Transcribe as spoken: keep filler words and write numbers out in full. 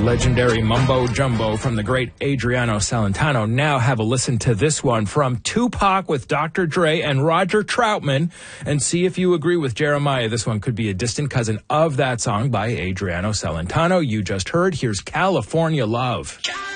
Legendary mumbo jumbo from the great Adriano Celentano. Now have a listen to this one from Tupac with Doctor Dre and Roger Troutman, and see if you agree with Jeremiah. This one could be a distant cousin of that song by Adriano Celentano you just heard. Here's California Love.